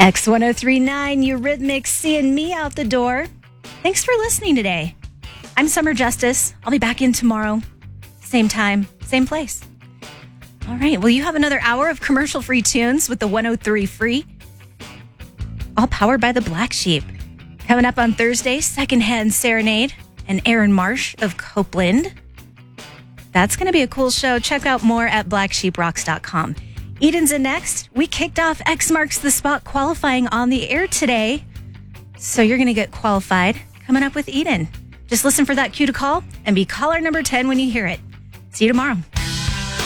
X1039, Eurythmics, seeing me out the door. Thanks for listening today. I'm Summer Justice. I'll be back in tomorrow. Same time, same place. All right. Well, you have another hour of commercial-free tunes with the 103 Free. All powered by the Black Sheep. Coming up on Thursday, Secondhand Serenade and Aaron Marsh of Copeland. That's going to be a cool show. Check out more at blacksheeprocks.com. Eden's in next. We kicked off X Marks the Spot qualifying on the air today. So you're going to get qualified coming up with Eden. Just listen for that cue to call and be caller number 10 when you hear it. See you tomorrow.